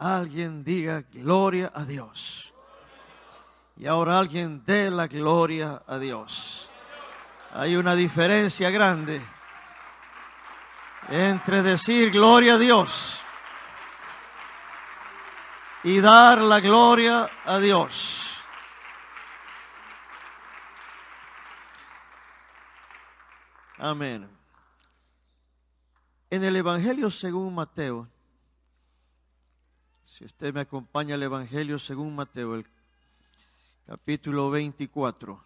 Alguien diga gloria a Dios. Y ahora alguien dé la gloria a Dios. Hay una diferencia grande entre decir gloria a Dios y dar la gloria a Dios. Amén. En el Evangelio según Mateo, si usted me acompaña al Evangelio según Mateo, el capítulo 24.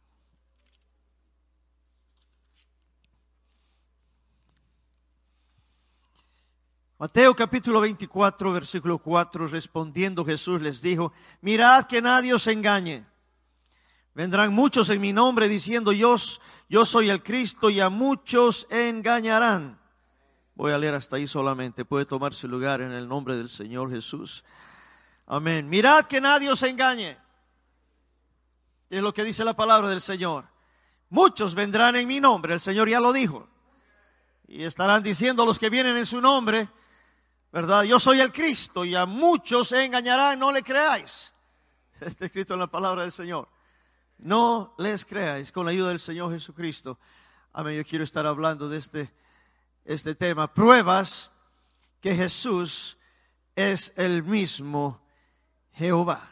Mateo capítulo 24, versículo 4, respondiendo Jesús les dijo: mirad que nadie os engañe. Vendrán muchos en mi nombre diciendo yo soy el Cristo, y a muchos engañarán. Voy a leer hasta ahí solamente, puede tomar su lugar en el nombre del Señor Jesús. Amén. Mirad que nadie os engañe. Es lo que dice la palabra del Señor. Muchos vendrán en mi nombre, el Señor ya lo dijo. Y estarán diciendo los que vienen en su nombre, ¿verdad? Yo soy el Cristo, y a muchos engañarán, no le creáis. Está escrito en la palabra del Señor. No les creáis, con la ayuda del Señor Jesucristo. Amén. Yo quiero estar hablando de este tema. Pruebas que Jesús es el mismo Jehová.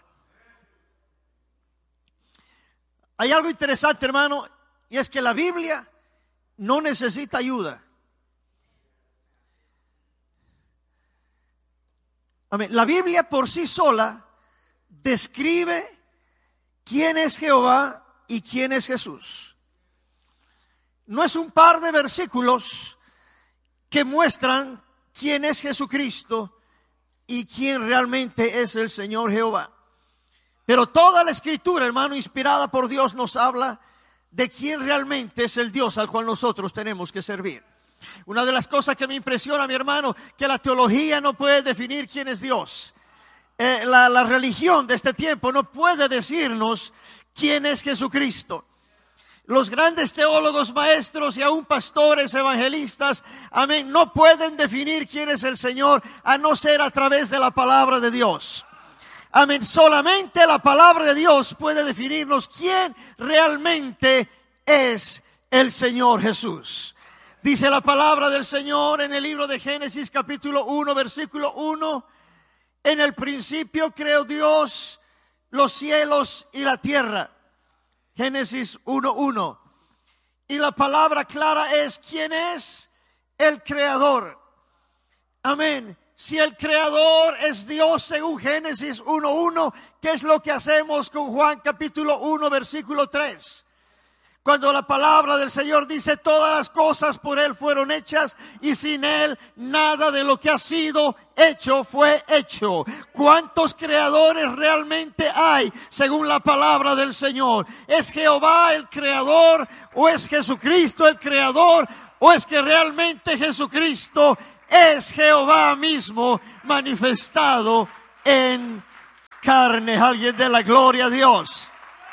Hay algo interesante, hermano, y es que la Biblia no necesita ayuda. Amén. La Biblia por sí sola describe quién es Jehová y quién es Jesús. No es un par de versículos que muestran quién es Jesucristo y quién realmente es el Señor Jehová. Pero toda la Escritura, hermano, inspirada por Dios, nos habla de quién realmente es el Dios al cual nosotros tenemos que servir. Una de las cosas que me impresiona, mi hermano, que la teología no puede definir quién es Dios. La religión de este tiempo no puede decirnos quién es Jesucristo. Los grandes teólogos, maestros y aún pastores, evangelistas, amén, no pueden definir quién es el Señor a no ser a través de la palabra de Dios. Amén, solamente la palabra de Dios puede definirnos quién realmente es el Señor Jesús. Dice la palabra del Señor en el libro de Génesis capítulo 1, versículo 1. En el principio creó Dios los cielos y la tierra. Génesis 1:1. Y la palabra clara es: ¿quién es el creador? Amén. Si el creador es Dios según Génesis 1:1, ¿qué es lo que hacemos con Juan capítulo 1 versículo 3? Cuando la palabra del Señor dice: todas las cosas por Él fueron hechas, y sin Él nada de lo que ha sido hecho fue hecho. ¿Cuántos creadores realmente hay según la palabra del Señor? ¿Es Jehová el creador, o es Jesucristo el creador, o es que realmente Jesucristo es Jehová mismo manifestado en carne? Alguien dé la gloria a Dios.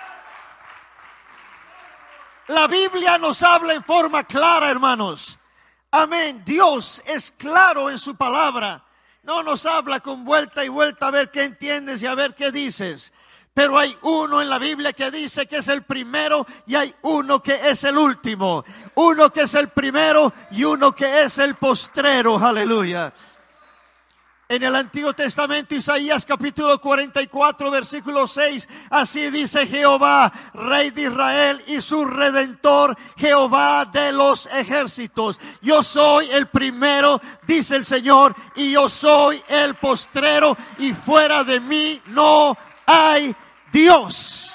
La Biblia nos habla en forma clara, hermanos. Amén. Dios es claro en su palabra. No nos habla con vuelta y vuelta a ver qué entiendes y a ver qué dices. Pero hay uno en la Biblia que dice que es el primero, y hay uno que es el último. Uno que es el primero y uno que es el postrero. Aleluya. En el Antiguo Testamento, Isaías capítulo 44, versículo 6, así dice Jehová, Rey de Israel y su Redentor, Jehová de los ejércitos: yo soy el primero, dice el Señor, y yo soy el postrero, y fuera de mí no hay Dios.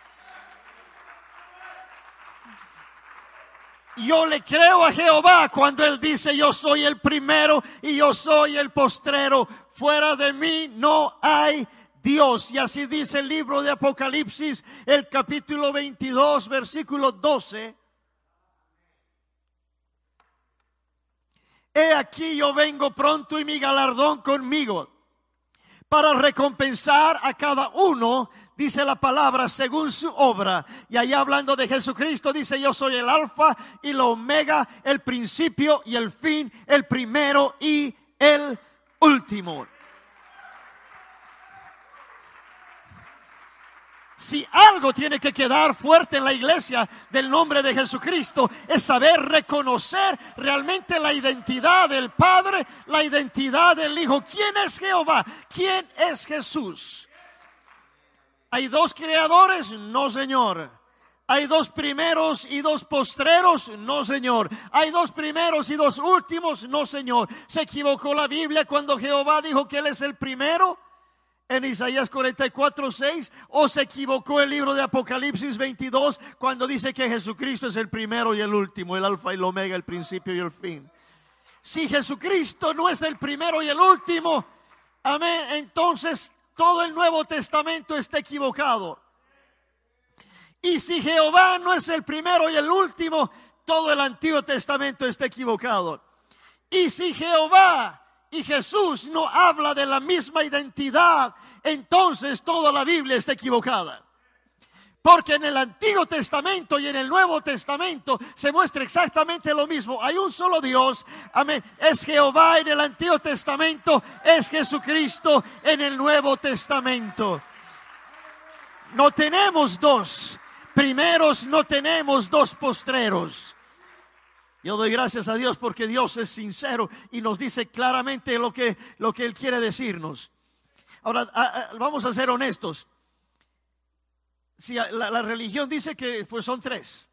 Yo le creo a Jehová cuando Él dice: yo soy el primero y yo soy el postrero. Fuera de mí no hay Dios. Y así dice el libro de Apocalipsis, el capítulo 22, versículo 12. He aquí yo vengo pronto, y mi galardón conmigo, para recompensar a cada uno, dice la palabra, según su obra. Y ahí hablando de Jesucristo dice: yo soy el alfa y la omega, el principio y el fin, el primero y el último. Si algo tiene que quedar fuerte en la iglesia del nombre de Jesucristo, es saber reconocer realmente la identidad del Padre, la identidad del Hijo. ¿Quién es Jehová? ¿Quién es Jesús? ¿Hay dos creadores? No, Señor. ¿Hay dos primeros y dos postreros? No, Señor. ¿Hay dos primeros y dos últimos? No, Señor. ¿Se equivocó la Biblia cuando Jehová dijo que Él es el primero en Isaías 44:6? ¿O se equivocó el libro de Apocalipsis 22 cuando dice que Jesucristo es el primero y el último, el alfa y el omega, el principio y el fin? Si Jesucristo no es el primero y el último, amén, entonces todo el Nuevo Testamento está equivocado. Y si Jehová no es el primero y el último, todo el Antiguo Testamento está equivocado. Y si Jehová y Jesús no habla de la misma identidad, entonces toda la Biblia está equivocada. Porque en el Antiguo Testamento y en el Nuevo Testamento se muestra exactamente lo mismo. Hay un solo Dios, amén. Es Jehová en el Antiguo Testamento, es Jesucristo en el Nuevo Testamento. No tenemos dos primeros, no tenemos dos postreros. Yo doy gracias a Dios porque Dios es sincero y nos dice claramente lo que Él quiere decirnos. Ahora, vamos a ser honestos. Si la religión dice que pues son tres,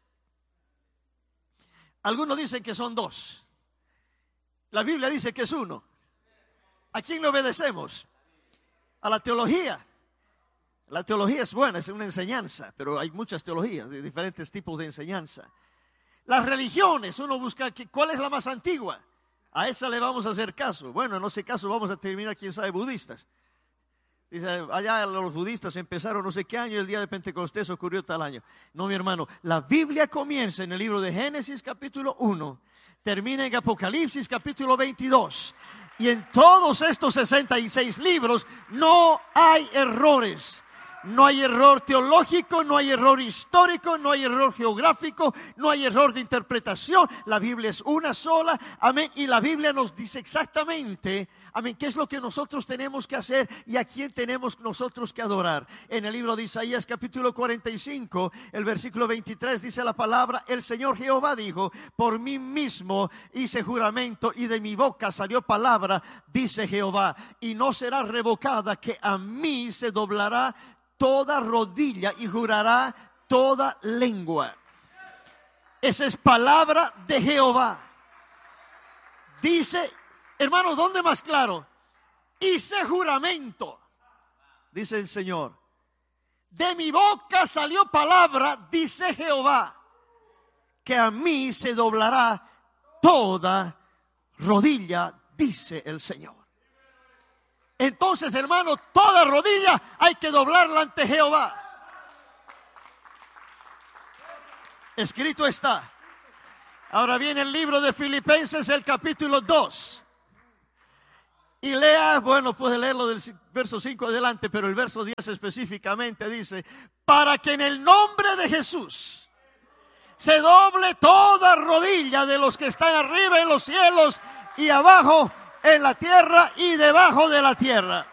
algunos dicen que son dos. La Biblia dice que es uno. ¿A quién le obedecemos? A la teología. La teología es buena, es una enseñanza, pero hay muchas teologías de diferentes tipos de enseñanza. Las religiones, uno busca cuál es la más antigua. A esa le vamos a hacer caso. Bueno, en ese caso vamos a terminar, quién sabe, budistas. Dice, allá los budistas empezaron no sé qué año, el día de Pentecostés ocurrió tal año. No, mi hermano, la Biblia comienza en el libro de Génesis capítulo 1, termina en Apocalipsis capítulo 22. Y en todos estos 66 libros no hay errores. No hay error teológico, no hay error histórico, no hay error geográfico, no hay error de interpretación. La Biblia es una sola, amén. Y la Biblia nos dice exactamente, amén, qué es lo que nosotros tenemos que hacer y a quién tenemos nosotros que adorar. En el libro de Isaías capítulo 45, el versículo 23 dice la palabra: el Señor Jehová dijo, por mí mismo hice juramento y de mi boca salió palabra, dice Jehová, y no será revocada, que a mí se doblará toda rodilla y jurará toda lengua. Esa es palabra de Jehová. Dice, hermano, ¿dónde más claro? Hice juramento, dice el Señor. De mi boca salió palabra, dice Jehová, que a mí se doblará toda rodilla, dice el Señor. Entonces, hermano, toda rodilla hay que doblarla ante Jehová. Escrito está. Ahora viene el libro de Filipenses, el capítulo 2. Y lea, bueno, puede leerlo del verso 5 adelante, pero el verso 10 específicamente dice: para que en el nombre de Jesús se doble toda rodilla de los que están arriba en los cielos y abajo en la tierra y debajo de la tierra.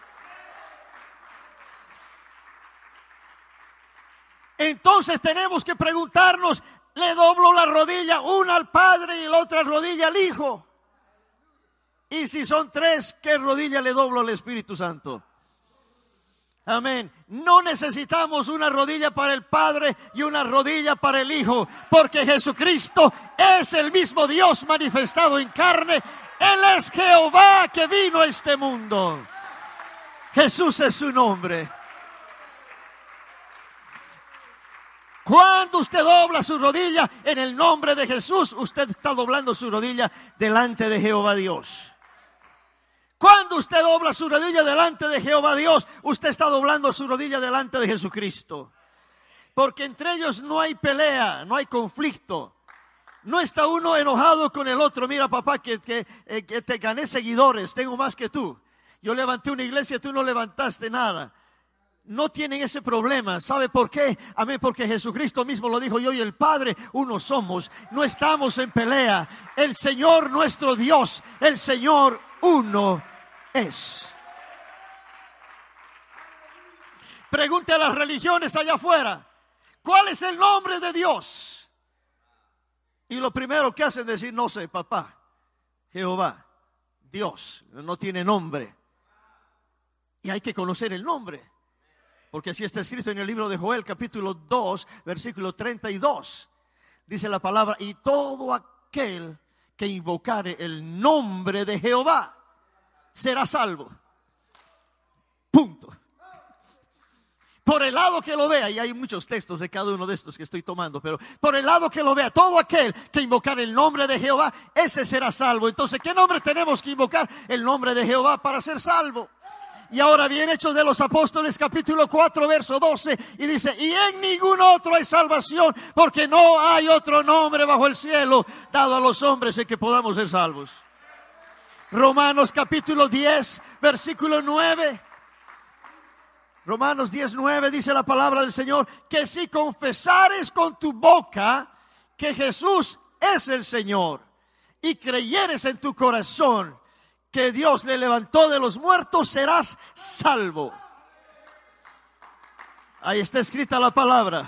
Entonces tenemos que preguntarnos, ¿le doblo la rodilla una al Padre y la otra rodilla al Hijo? Y si son tres, ¿qué rodilla le doblo al Espíritu Santo? Amén. No necesitamos una rodilla para el Padre y una rodilla para el Hijo, porque Jesucristo es el mismo Dios manifestado en carne. Él es Jehová que vino a este mundo. Jesús es su nombre. Cuando usted dobla su rodilla en el nombre de Jesús, usted está doblando su rodilla delante de Jehová Dios. Cuando usted dobla su rodilla delante de Jehová Dios, usted está doblando su rodilla delante de Jesucristo. Porque entre ellos no hay pelea, no hay conflicto. No está uno enojado con el otro. Mira, papá, que te gané seguidores, tengo más que tú. Yo levanté una iglesia, tú no levantaste nada. No tienen ese problema. ¿Sabe por qué? Amén, porque Jesucristo mismo lo dijo: yo y el Padre uno somos. No estamos en pelea. El Señor nuestro Dios, el Señor uno es. Pregunte a las religiones allá afuera, ¿cuál es el nombre de Dios? Y lo primero que hacen es decir, no sé, papá, Jehová, Dios, no tiene nombre. Y hay que conocer el nombre, porque así está escrito en el libro de Joel, capítulo 2, versículo 32. Dice la palabra, y todo aquel que invocare el nombre de Jehová será salvo. Punto. Por el lado que lo vea, y hay muchos textos de cada uno de estos que estoy tomando, pero por el lado que lo vea, todo aquel que invocar el nombre de Jehová, ese será salvo. Entonces, ¿qué nombre tenemos que invocar? El nombre de Jehová para ser salvo. Y ahora viene Hechos de los Apóstoles, capítulo 4, verso 12, y dice, y en ningún otro hay salvación, porque no hay otro nombre bajo el cielo dado a los hombres en que podamos ser salvos. Romanos capítulo 10, versículo 9. Romanos 10:9 dice la palabra del Señor, que si confesares con tu boca que Jesús es el Señor y creyeres en tu corazón que Dios le levantó de los muertos, serás salvo. Ahí está escrita la palabra.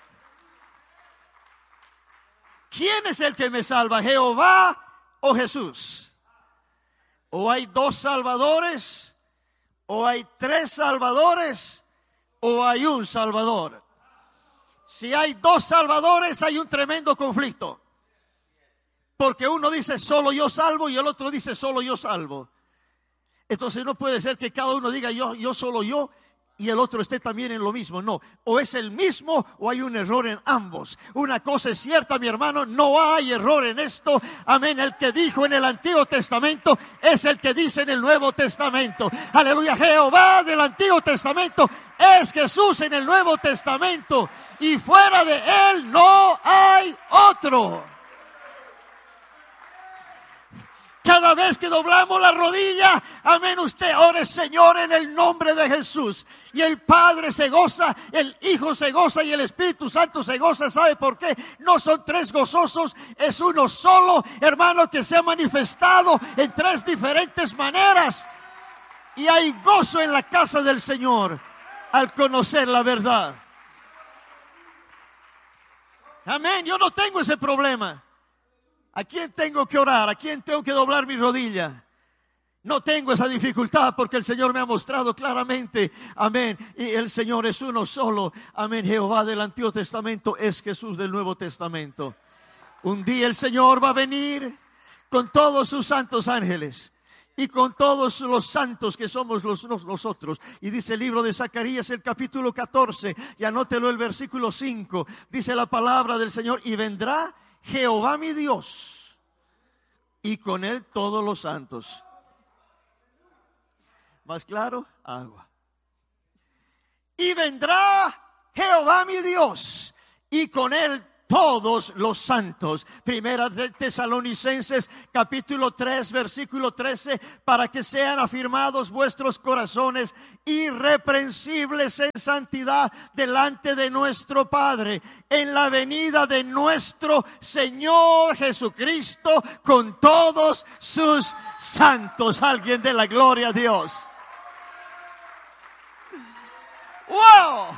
¿Quién es el que me salva? ¿Jehová o Jesús? ¿O hay dos salvadores? ¿O hay tres salvadores? ¿O hay un salvador? Si hay dos salvadores, hay un tremendo conflicto. Porque uno dice solo yo salvo y el otro dice solo yo salvo. Entonces no puede ser que cada uno diga yo solo yo y el otro esté también en lo mismo. No, o es el mismo o hay un error en ambos. Una cosa es cierta, mi hermano, no hay error en esto. Amén, el que dijo en el Antiguo Testamento es el que dice en el Nuevo Testamento. Aleluya, Jehová del Antiguo Testamento es Jesús en el Nuevo Testamento. Y fuera de él no hay otro. Cada vez que doblamos la rodilla, amén, usted ore, Señor, en el nombre de Jesús. Y el Padre se goza, el Hijo se goza y el Espíritu Santo se goza. ¿Sabe por qué? No son tres gozosos, es uno solo, hermano, que se ha manifestado en tres diferentes maneras. Y hay gozo en la casa del Señor al conocer la verdad. Amén, yo no tengo ese problema. ¿A quién tengo que orar? ¿A quién tengo que doblar mi rodilla? No tengo esa dificultad porque el Señor me ha mostrado claramente, amén, y el Señor es uno solo, amén. Jehová del Antiguo Testamento es Jesús del Nuevo Testamento. Un día el Señor va a venir con todos sus santos ángeles y con todos los santos que somos nosotros. Y dice el libro de Zacarías, el capítulo 14, y anótelo el versículo 5, dice la palabra del Señor, y vendrá Jehová mi Dios, y con él todos los santos. Más claro, agua. Y vendrá Jehová mi Dios, y con él todos los santos. Primera de Tesalonicenses capítulo 3 versículo 13, para que sean afirmados vuestros corazones irreprensibles en santidad delante de nuestro Padre en la venida de nuestro Señor Jesucristo con todos sus santos. Alguien de la gloria a Dios. ¡Wow!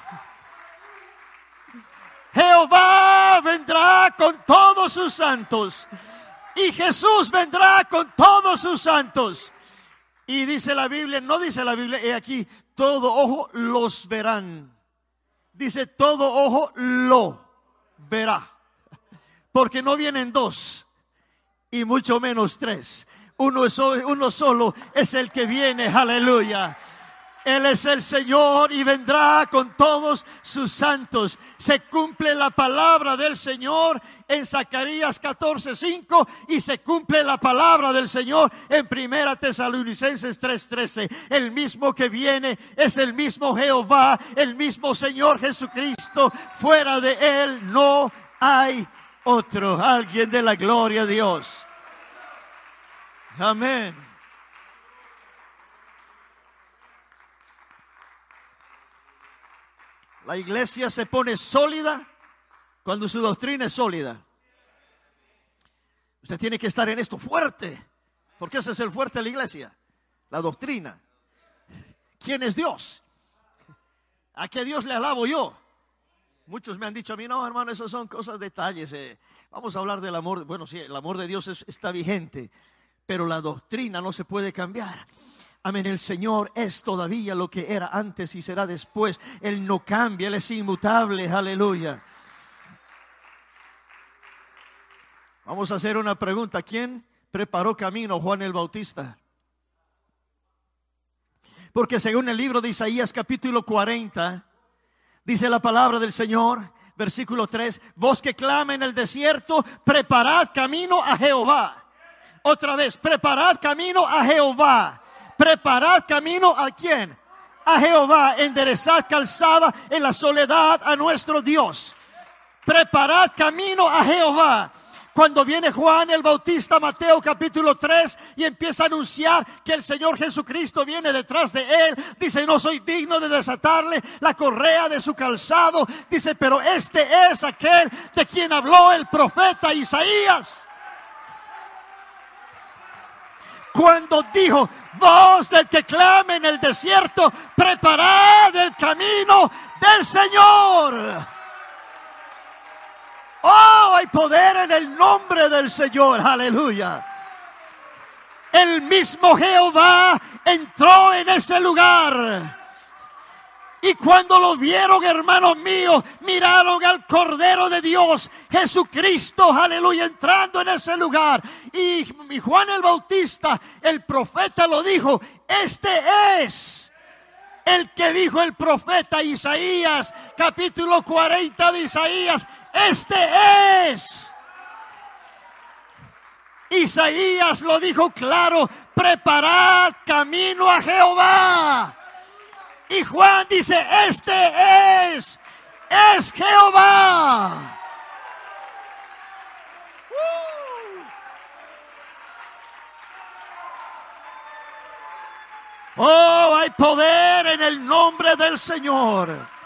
Jehová vendrá con todos sus santos y Jesús vendrá con todos sus santos. Y dice la Biblia, no dice la Biblia, he aquí, todo ojo los verán. Dice todo ojo lo verá. Porque no vienen dos y mucho menos tres. Uno solo es el que viene, aleluya. Él es el Señor y vendrá con todos sus santos. Se cumple la palabra del Señor en Zacarías 14:5 y se cumple la palabra del Señor en Primera Tesalonicenses 3:13. El mismo que viene es el mismo Jehová, el mismo Señor Jesucristo. Fuera de Él no hay otro. Alguien de la gloria a Dios. Amén. La iglesia se pone sólida cuando su doctrina es sólida. Usted tiene que estar en esto fuerte, porque ese es el fuerte de la iglesia, la doctrina. ¿Quién es Dios? ¿A qué Dios le alabo yo? Muchos me han dicho a mí, no, hermano, eso son cosas, detalles. Vamos a hablar del amor. Bueno, sí, el amor de Dios está vigente, pero la doctrina no se puede cambiar. Amén, el Señor es todavía lo que era antes y será después. Él no cambia, Él es inmutable, aleluya. Vamos a hacer una pregunta. ¿Quién preparó camino? Juan el Bautista. Porque según el libro de Isaías capítulo 40, dice la palabra del Señor, versículo 3, voz que clama en el desierto, preparad camino a Jehová. Otra vez, preparad camino a Jehová. Preparad camino ¿a quién? A Jehová. Enderezad calzada en la soledad a nuestro Dios. Preparad camino a Jehová. Cuando viene Juan el Bautista, Mateo capítulo 3, y empieza a anunciar que el Señor Jesucristo viene detrás de él, dice, no soy digno de desatarle la correa de su calzado. Dice, pero este es aquel de quien habló el profeta Isaías. Cuando dijo, voz del que clama en el desierto, preparad el camino del Señor. Oh, hay poder en el nombre del Señor, aleluya. El mismo Jehová entró en ese lugar. Y cuando lo vieron, hermanos míos, miraron al Cordero de Dios, Jesucristo, aleluya, entrando en ese lugar. Y Juan el Bautista, el profeta, lo dijo, este es el que dijo el profeta Isaías, capítulo 40 de Isaías. Este es. Isaías lo dijo claro, preparad camino a Jehová. Y Juan dice, este es Jehová. Oh, hay poder en el nombre del Señor.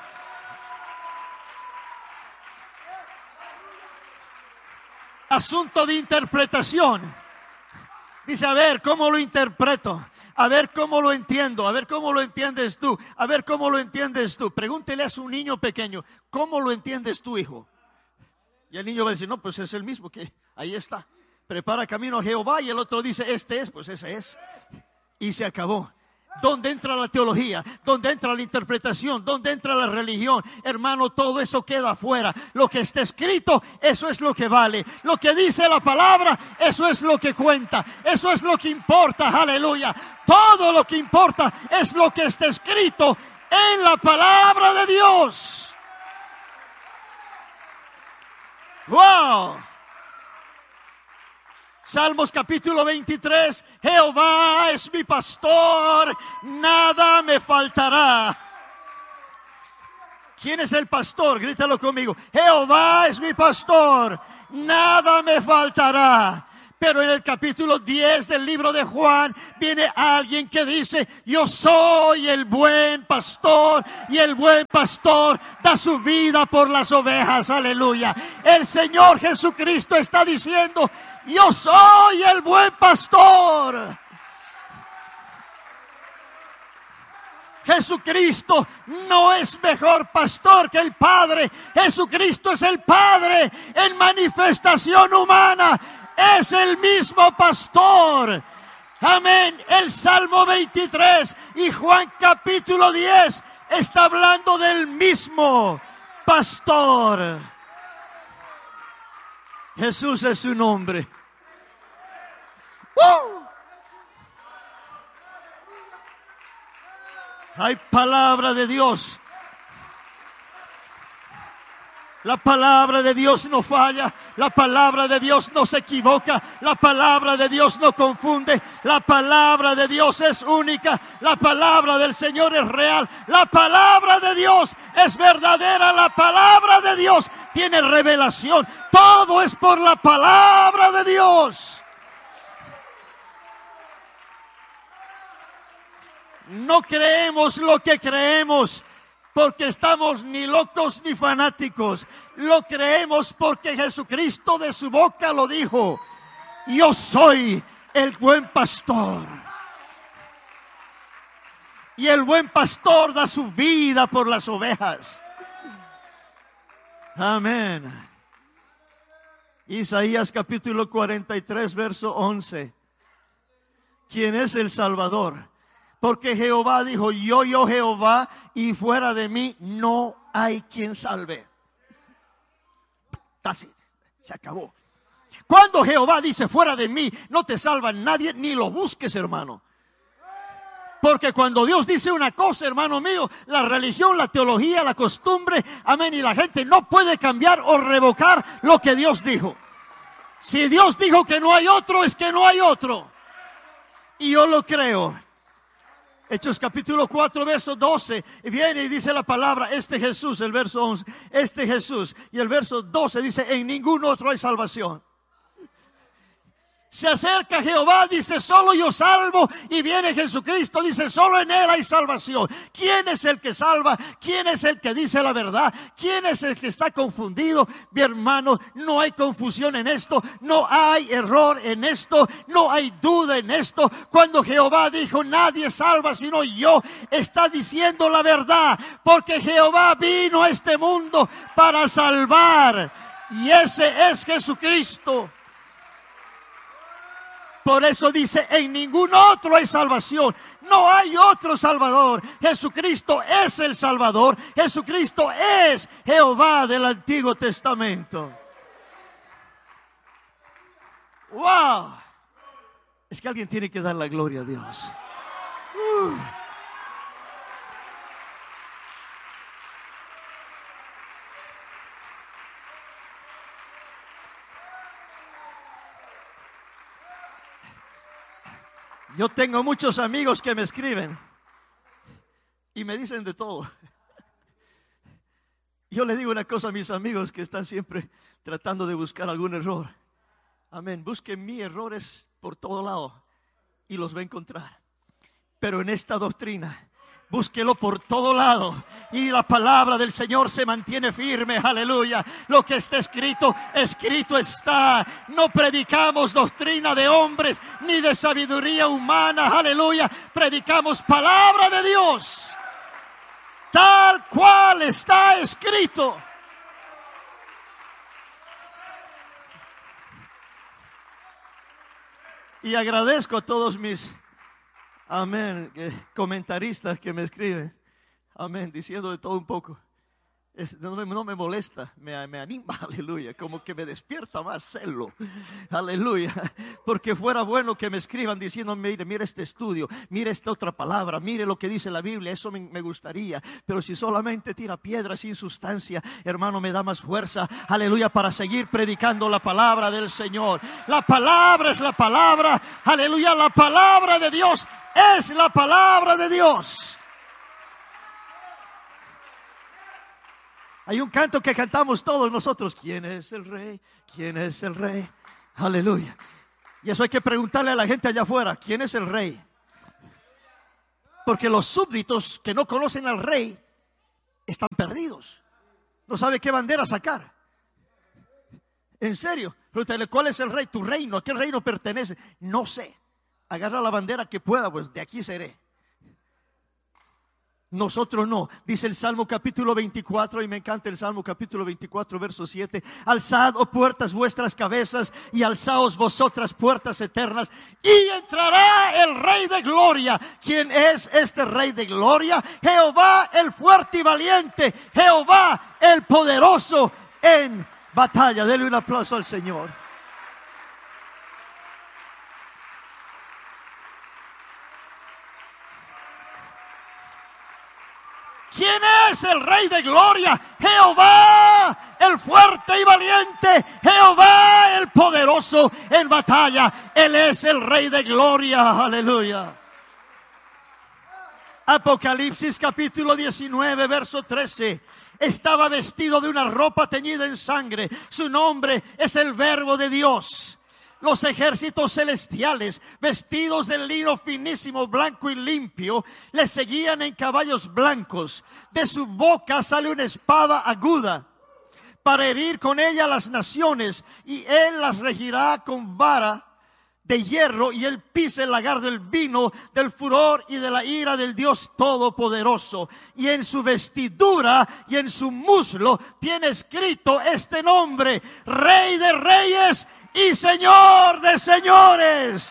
Asunto de interpretación. Dice, a ver, ¿cómo lo interpreto? A ver, ¿cómo lo entiendo? A ver, ¿cómo lo entiendes tú? A ver, ¿cómo lo entiendes tú? Pregúntele a su niño pequeño, ¿cómo lo entiendes tú, hijo? Y el niño va a decir, no, pues es el mismo, que ahí está. Prepara camino a Jehová, y el otro dice, este es, pues ese es. Y se acabó. ¿Dónde entra la teología? ¿Dónde entra la interpretación? ¿Dónde entra la religión? Hermano, todo eso queda afuera. Lo que está escrito, eso es lo que vale. Lo que dice la palabra, eso es lo que cuenta. Eso es lo que importa, aleluya. Todo lo que importa es lo que está escrito en la palabra de Dios. ¡Wow! Salmos capítulo 23, Jehová es mi pastor, nada me faltará. ¿Quién es el pastor? Grítalo conmigo. Jehová es mi pastor, nada me faltará. Pero en el capítulo 10 del libro de Juan viene alguien que dice, yo soy el buen pastor y el buen pastor da su vida por las ovejas, aleluya. El Señor Jesucristo está diciendo, yo soy el buen pastor. Jesucristo no es mejor pastor que el Padre. Jesucristo es el Padre en manifestación humana. Es el mismo pastor. Amén. El Salmo 23 y Juan capítulo 10 está hablando del mismo pastor. Jesús es su nombre. Hay palabra de Dios. La palabra de Dios no falla, la palabra de Dios no se equivoca, la palabra de Dios no confunde, la palabra de Dios es única, la palabra del Señor es real, la palabra de Dios es verdadera, la palabra de Dios tiene revelación, todo es por la palabra de Dios. No creemos lo que creemos porque estamos ni locos ni fanáticos. Lo creemos porque Jesucristo de su boca lo dijo. Yo soy el buen pastor. Y el buen pastor da su vida por las ovejas. Amén. Isaías capítulo 43, verso 11. ¿Quién es el Salvador? Porque Jehová dijo, yo Jehová, y fuera de mí no hay quien salve. Así, se acabó. Cuando Jehová dice, fuera de mí no te salva nadie, ni lo busques, hermano. Porque cuando Dios dice una cosa, hermano mío, la religión, la teología, la costumbre, amén, y la gente no puede cambiar o revocar lo que Dios dijo. Si Dios dijo que no hay otro, es que no hay otro. Y yo lo creo. Hechos capítulo 4, verso 12, viene y dice la palabra, este Jesús, el verso 11, este Jesús. Y el verso 12 dice, en ningún otro hay salvación. Se acerca Jehová, dice, solo yo salvo. Y viene Jesucristo, dice, solo en Él hay salvación. ¿Quién es el que salva? ¿Quién es el que dice la verdad? ¿Quién es el que está confundido? Mi hermano, no hay confusión en esto, no hay error en esto, no hay duda en esto. Cuando Jehová dijo, nadie salva sino yo, está diciendo la verdad, porque Jehová vino a este mundo para salvar, y ese es Jesucristo. Por eso dice, en ningún otro hay salvación. No hay otro Salvador. Jesucristo es el Salvador. Jesucristo es Jehová del Antiguo Testamento. ¡Wow! Es que alguien tiene que dar la gloria a Dios. Yo tengo muchos amigos que me escriben y me dicen de todo. Yo le digo una cosa a mis amigos que están siempre tratando de buscar algún error. Amén. Busquen mis errores por todo lado y los va a encontrar. Pero en esta doctrina, búsquelo por todo lado y la palabra del Señor se mantiene firme. Aleluya. Lo que está escrito, escrito está. No predicamos doctrina de hombres ni de sabiduría humana. Aleluya. Predicamos palabra de Dios, tal cual está escrito. Y agradezco a todos mis amén, comentaristas que me escriben, amén, diciendo de todo un poco. No me molesta, me anima, aleluya, como que me despierta más celo, aleluya, porque fuera bueno que me escriban diciendo, mire este estudio, mire esta otra palabra, mire lo que dice la Biblia, eso me gustaría, pero si solamente tira piedras sin sustancia, hermano, me da más fuerza, aleluya, para seguir predicando la palabra del Señor. La palabra es la palabra, aleluya, la palabra de Dios es la palabra de Dios. Hay un canto que cantamos todos nosotros. ¿Quién es el rey? ¿Quién es el rey? Aleluya. Y eso hay que preguntarle a la gente allá afuera. ¿Quién es el rey? Porque los súbditos que no conocen al rey están perdidos. No sabe qué bandera sacar. En serio. Pregúntale, ¿cuál es el rey? Tu reino. ¿A qué reino pertenece? No sé. Agarra la bandera que pueda, pues de aquí seré. Nosotros no, dice el Salmo capítulo 24, y me encanta el Salmo capítulo 24, verso 7. Alzad, oh puertas, vuestras cabezas, y alzaos vosotras puertas eternas, y entrará el Rey de Gloria. ¿Quién es este Rey de Gloria? Jehová el fuerte y valiente, Jehová el poderoso en batalla. Denle un aplauso al Señor. ¿Quién es el Rey de Gloria? Jehová, el fuerte y valiente, Jehová, el poderoso en batalla. Él es el Rey de Gloria, aleluya. Apocalipsis capítulo 19, verso 13. Estaba vestido de una ropa teñida en sangre. Su nombre es el Verbo de Dios. Los ejércitos celestiales, vestidos de lino finísimo, blanco y limpio, le seguían en caballos blancos. De su boca sale una espada aguda para herir con ella las naciones, y él las regirá con vara de hierro, y él pisa el lagar del vino del furor y de la ira del Dios Todopoderoso. Y en su vestidura y en su muslo tiene escrito este nombre: Rey de Reyes y Señor de Señores.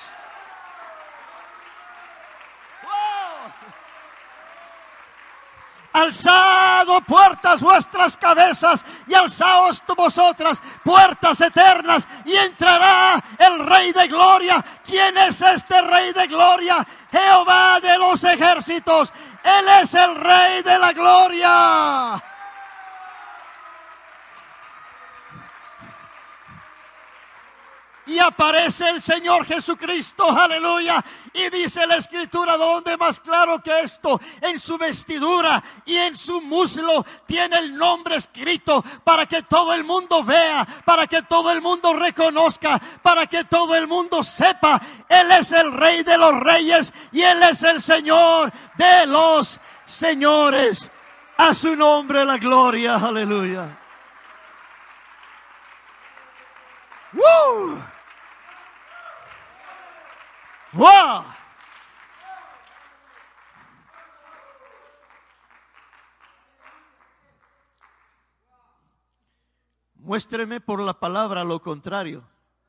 Alzado puertas vuestras cabezas, y alzaos vosotras puertas eternas, y entrará el Rey de Gloria. ¿Quién es este Rey de Gloria? Jehová de los ejércitos. Él es el Rey de la Gloria. Y aparece el Señor Jesucristo, aleluya. Y dice la Escritura, ¿dónde más claro que esto? En su vestidura y en su muslo tiene el nombre escrito, para que todo el mundo vea, para que todo el mundo reconozca, para que todo el mundo sepa. Él es el Rey de los Reyes y Él es el Señor de los Señores. A su nombre la gloria, aleluya. ¡Woo! ¡Wow! Muéstreme por la palabra lo contrario.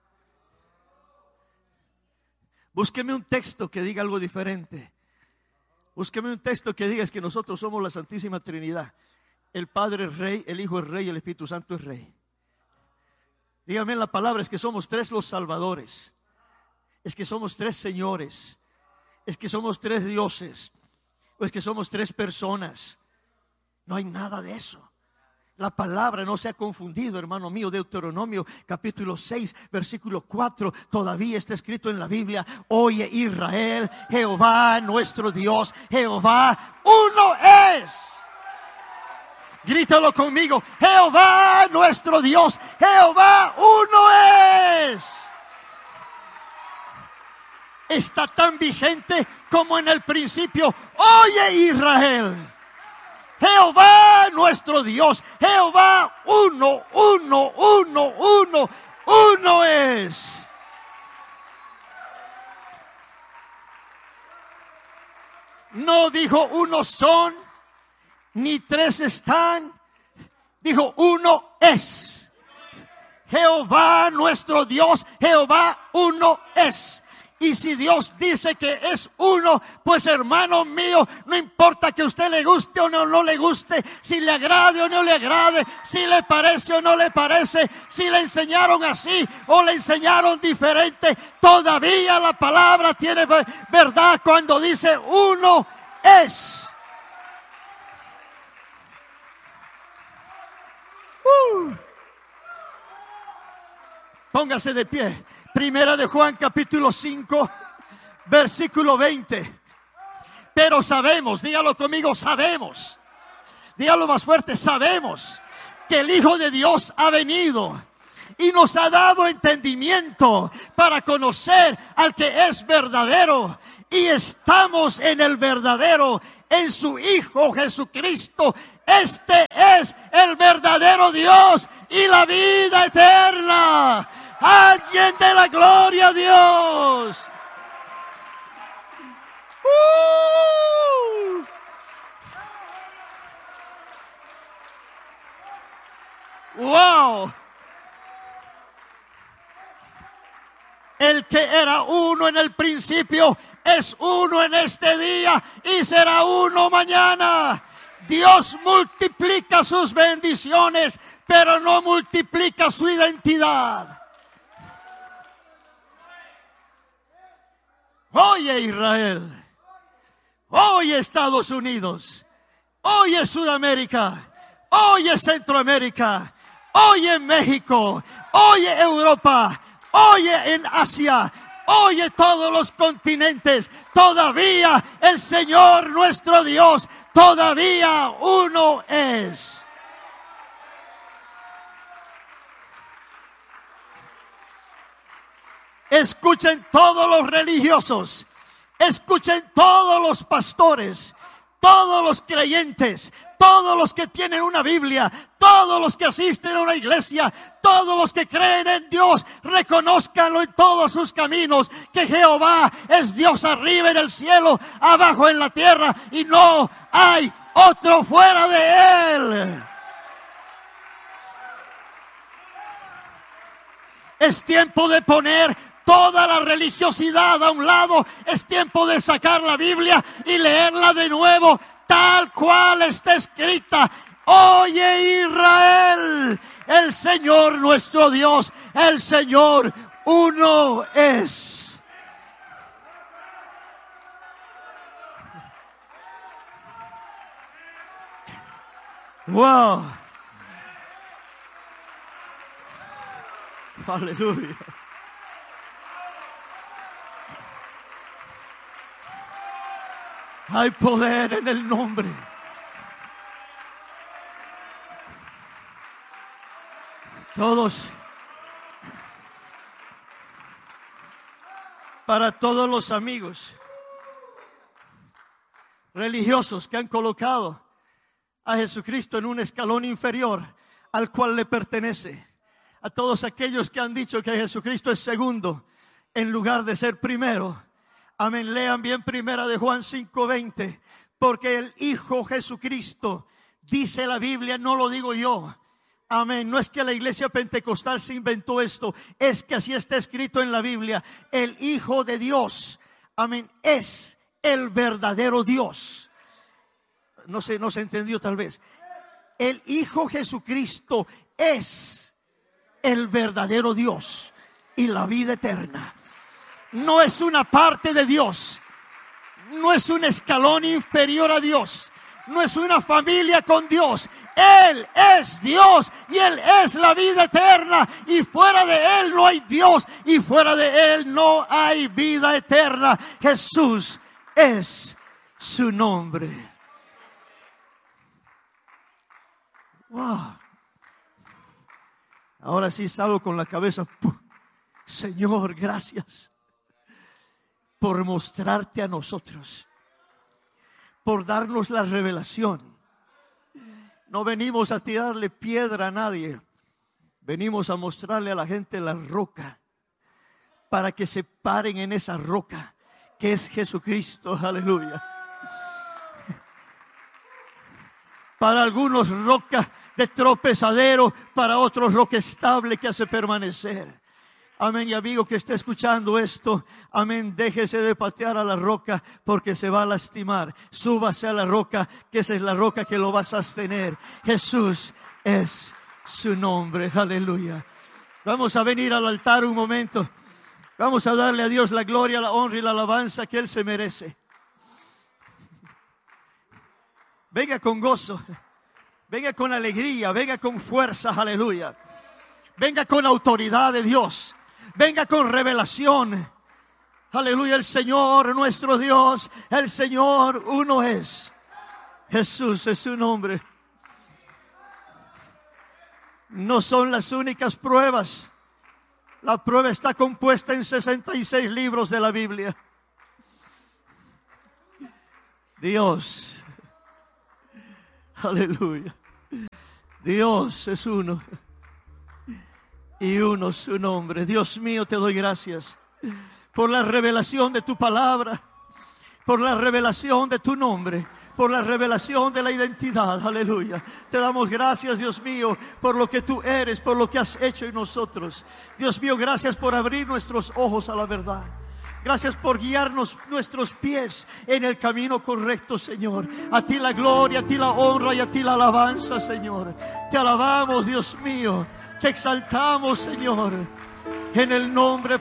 Búsqueme un texto que diga algo diferente. Búsqueme un texto que diga que nosotros somos la Santísima Trinidad. El Padre es Rey, el Hijo es Rey y el Espíritu Santo es Rey. Dígame en la palabra, es que somos tres los salvadores. Es que somos tres señores. Es que somos tres dioses. O es que somos tres personas. No hay nada de eso. La palabra no se ha confundido, hermano mío. Deuteronomio capítulo 6 versículo 4 todavía está escrito en la Biblia: oye Israel, Jehová nuestro Dios, Jehová uno es. Grítalo conmigo: Jehová nuestro Dios, Jehová uno es. Está tan vigente como en el principio. Oye Israel, Jehová nuestro Dios, Jehová uno es. No dijo unos son, ni tres están, dijo uno es. Jehová nuestro Dios, Jehová uno es. Y si Dios dice que es uno, pues hermano mío, no importa que a usted le guste o no le guste, si le agrade o no le agrade, si le parece o no le parece, si le enseñaron así o le enseñaron diferente, todavía la palabra tiene verdad cuando dice uno es. Póngase de pie. Primera de Juan capítulo 5 versículo 20. Pero sabemos, dígalo conmigo, sabemos. Dígalo más fuerte: sabemos que el Hijo de Dios ha venido y nos ha dado entendimiento para conocer al que es verdadero. Y estamos en el verdadero, en su Hijo Jesucristo. Este es el verdadero Dios y la vida eterna. Alguien de la gloria a Dios. Wow. El que era uno en el principio es uno en este día y será uno mañana. Dios multiplica sus bendiciones, pero no multiplica su identidad. Oye Israel, oye Estados Unidos, oye Sudamérica, oye Centroamérica, oye México, oye Europa, oye en Asia, oye todos los continentes. Todavía el Señor nuestro Dios, todavía uno es. Escuchen todos los religiosos, escuchen todos los pastores, todos los creyentes, todos los que tienen una Biblia, todos los que asisten a una iglesia, todos los que creen en Dios, reconózcanlo en todos sus caminos, que Jehová es Dios arriba en el cielo, abajo en la tierra, y no hay otro fuera de Él. Es tiempo de poner toda la religiosidad a un lado. Es tiempo de sacar la Biblia y leerla de nuevo, tal cual está escrita. Oye, Israel, el Señor nuestro Dios, el Señor uno es. Wow. Aleluya. Hay poder en el nombre. Todos, para todos los amigos religiosos que han colocado a Jesucristo en un escalón inferior al cual le pertenece, a todos aquellos que han dicho que Jesucristo es segundo en lugar de ser primero. Amén. Lean bien Primera de Juan 5:20, porque el Hijo Jesucristo, dice la Biblia, no lo digo yo. Amén. No es que la iglesia pentecostal se inventó esto, es que así está escrito en la Biblia. El Hijo de Dios, amén, es el verdadero Dios. No se entendió tal vez. El Hijo Jesucristo es el verdadero Dios y la vida eterna. No es una parte de Dios, no es un escalón inferior a Dios, no es una familia con Dios. Él es Dios y Él es la vida eterna, y fuera de Él no hay Dios, y fuera de Él no hay vida eterna. Jesús es su nombre. Wow. Ahora sí salgo con la cabeza. Señor, gracias por mostrarte a nosotros, por darnos la revelación. No venimos a tirarle piedra a nadie, venimos a mostrarle a la gente la roca, para que se paren en esa roca que es Jesucristo. Aleluya. Para algunos roca de tropezadero, para otros roca estable que hace permanecer. Amén. Y amigo que esté escuchando esto, amén, déjese de patear a la roca, porque se va a lastimar. Súbase a la roca, que esa es la roca que lo va a sostener. Jesús es su nombre. Aleluya. Vamos a venir al altar un momento. Vamos a darle a Dios la gloria, la honra y la alabanza que Él se merece. Venga con gozo, venga con alegría, venga con fuerza. Aleluya. Venga con autoridad de Dios. Venga con revelación. Aleluya. El Señor nuestro Dios, el Señor uno es. Jesús es su nombre. No son las únicas pruebas. La prueba está compuesta en 66 libros de la Biblia. Dios, aleluya, Dios es uno y uno su nombre. Dios mío, te doy gracias por la revelación de tu palabra, por la revelación de tu nombre, por la revelación de la identidad. Aleluya. Te damos gracias, Dios mío, por lo que tú eres, por lo que has hecho en nosotros. Dios mío, gracias por abrir nuestros ojos a la verdad. Gracias por guiarnos nuestros pies en el camino correcto, Señor. A ti la gloria, a ti la honra y a ti la alabanza, Señor. Te alabamos, Dios mío. Te exaltamos, Señor, en el nombre